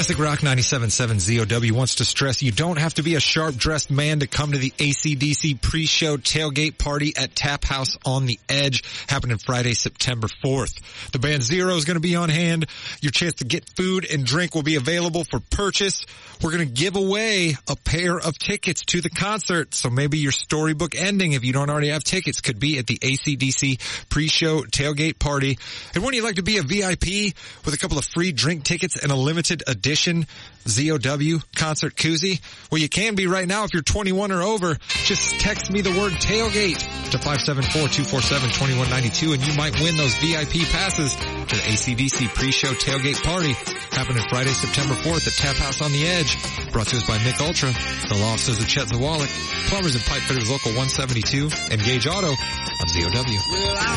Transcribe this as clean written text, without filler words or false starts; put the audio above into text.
Classic Rock 97.7 ZOW wants to stress you don't have to be a sharp-dressed man to come to the AC/DC pre-show tailgate party at Tap House on the Edge, happening Friday, September 4th. The band Zero is going to be on hand. Your chance to get food and drink will be available for purchase. We're going to give away a pair of tickets to the concert, so maybe your storybook ending, if you don't already have tickets, could be at the AC/DC pre-show tailgate party. And wouldn't you like to be a VIP with a couple of free drink tickets and a limited edition ZOW concert koozie? Well, you can be right now if you're 21 or over. Just text me the word tailgate to 574-247-2192 and you might win those VIP passes to the AC/DC pre-show tailgate party happening Friday, September 4th at Tap House on the Edge. Brought to us by Mick Ultra, the law offices of Chet Zawalik, Plumbers and Pipe Fitters Local 172, and Gage Auto on ZOW.